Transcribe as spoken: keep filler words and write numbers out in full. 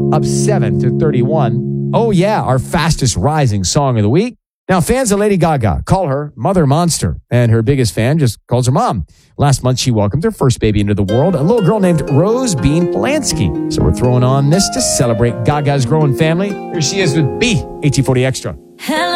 up seven to thirty-one. Oh Yeah, our fastest rising song of the week. Now, fans of Lady Gaga call her Mother Monster, and her biggest fan just calls her Mom. Last month, she welcomed her first baby into the world, a little girl named Rose Bean Polanski. So we're throwing on this to celebrate Gaga's growing family. Here she is with B, eighteen forty Extra.